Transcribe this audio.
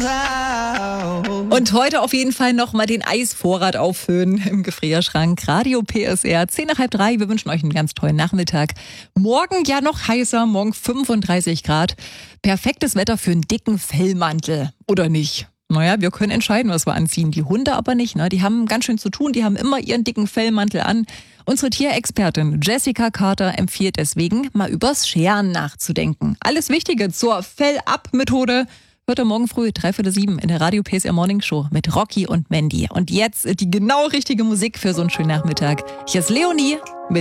Und heute auf jeden Fall nochmal den Eisvorrat auffüllen im Gefrierschrank. Radio PSR, 2:30. Wir wünschen euch einen ganz tollen Nachmittag. Morgen ja noch heißer, morgen 35 Grad. Perfektes Wetter für einen dicken Fellmantel, oder nicht? Naja, wir können entscheiden, was wir anziehen. Die Hunde aber nicht, ne? Die haben ganz schön zu tun, die haben immer ihren dicken Fellmantel an. Unsere Tierexpertin Jessica Carter empfiehlt deswegen, mal übers Scheren nachzudenken. Alles Wichtige zur Fell-Ab-Methode hört ihr morgen früh 6:45 in der Radio PSR Morning Show mit Rocky und Mandy. Und jetzt die genau richtige Musik für so einen schönen Nachmittag. Hier ist Leonie mit